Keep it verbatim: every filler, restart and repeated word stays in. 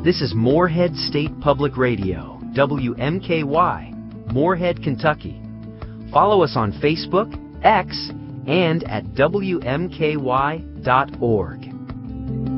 This is Morehead State Public Radio, W M K Y, Morehead, Kentucky. Follow us on Facebook, X, and at W M K Y dot org.